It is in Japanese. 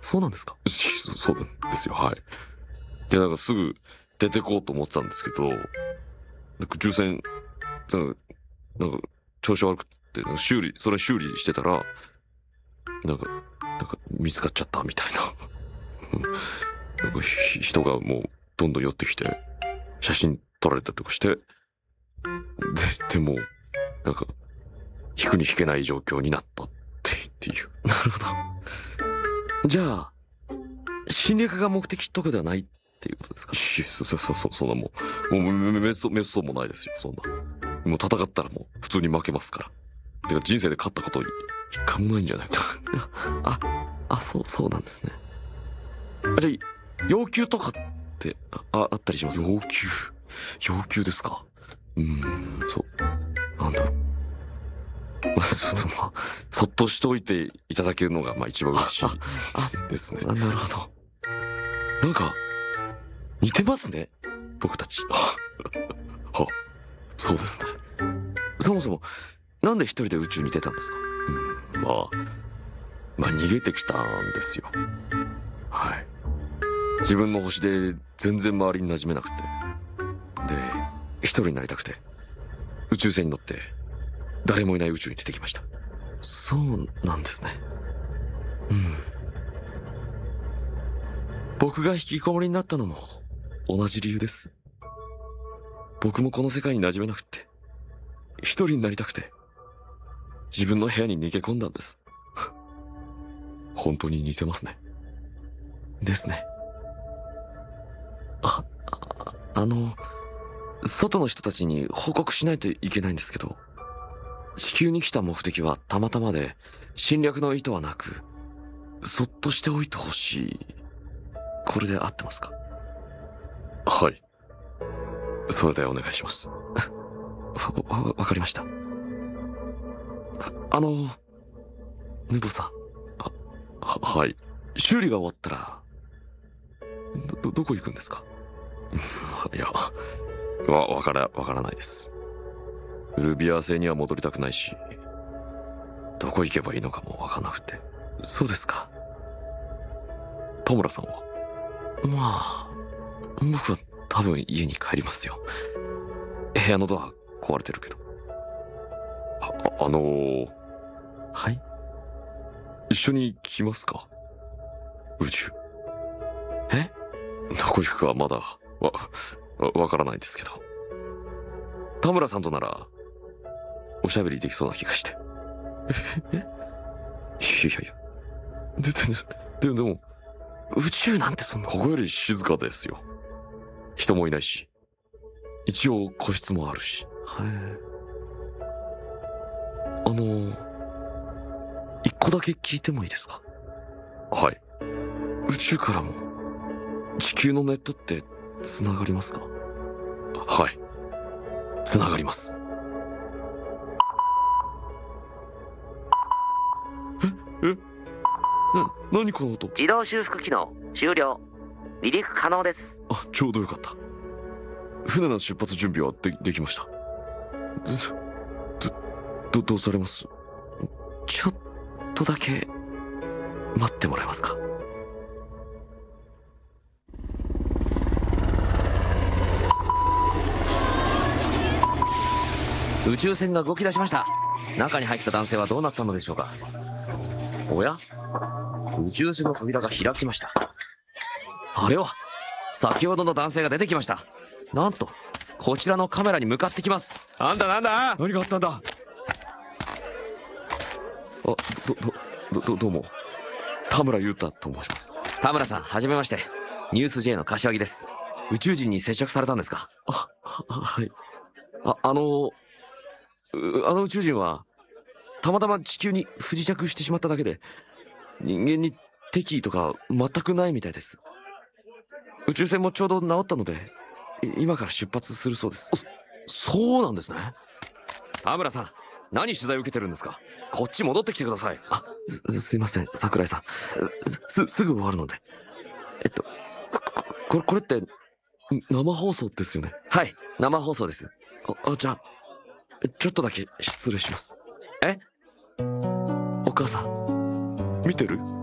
そうなんですか？ そうなんですよ。はい。で、なんかすぐ出てこうと思ってたんですけど、宇宙船、なんか調子悪くって、それ修理してたら、なんか見つかっちゃったみたいな。なんか人がもうどんどん寄ってきて、写真撮られたりとかして、でも、なんか、引くに引けない状況になったっていう。 なるほど。じゃあ、侵略が目的とかではないっていうことですか？ そんなもう滅相もないですよ、そんな。もう戦ったらもう普通に負けますから。てか人生で勝ったこと一回もないんじゃないかな。 そうなんですね。じゃあ、要求とかってあったりします？ 要求ですか。そう。なんだろう。ちょっとそっとしておいていただけるのが一番嬉しいですね。 なるほど。なんか、似てますね、僕たち。 そうですね。 そもそも、なんで一人で宇宙に出たんですか？ 逃げてきたんですよ。はい。自分の星で全然周りに馴染めなくて。で、一人になりたくて、宇宙船に乗って、誰もいない宇宙に出てきました。 そうなんですね。僕が引きこもりになったのも同じ理由です。僕もこの世界に馴染めなくて、一人になりたくて、自分の部屋に逃げ込んだんです。 本当に似てますね。 ですね。外の人たちに報告しないといけないんですけど、地球に来た目的はたまたまで、侵略の意図はなく、そっとしておいてほしい。これで合ってますか？ はい。それでお願いします。 わかりました。ヌボさん。 はい。 修理が終わったら、どこ行くんですか？ いや、わからないです。ルビア星には戻りたくないし、どこ行けばいいのかもわかんなくて。 そうですか。 田村さんは？ 僕は多分家に帰りますよ。部屋のドア壊れてるけど。はい？ 一緒に来ますか？宇宙。 え？ どこ行くかはまだ、わからないですけど。田村さんとなら、おしゃべりできそうな気がして。 いや。でも、宇宙なんてそんな。 ここより静かですよ。人もいないし。一応個室もあるし。 一個だけ聞いてもいいですか？ はい。 宇宙からも地球のネットって繋がりますか？ はい。繋がります。 何この音？ 自動修復機能終了。離陸可能です。 ちょうどよかった。船の出発準備はできました。 どうされます？ちょっとだけ待ってもらえますか？ 宇宙船が動き出しました。中に入った男性はどうなったのでしょうか。おや、宇宙船の扉が開きました。あれは先ほどの男性が出てきました。なんとこちらのカメラに向かってきます。なんだ何があったんだ？ どうも。田村裕太と申します。 田村さん、はじめまして。ニュース J の柏木です。宇宙人に接触されたんですか？ はい。あの宇宙人はたまたま地球に不時着してしまっただけで、人間に敵意とか全くないみたいです。宇宙船もちょうど治ったので、今から出発するそうです。 そうなんですね。 田村さん、何取材を受けてるんですか？こっち戻ってきてください。 すいません、桜井さん。すぐ終わるので。これって生放送ですよね？ はい、生放送です。 じゃあちょっとだけ失礼します。 え？ お母さん見てる？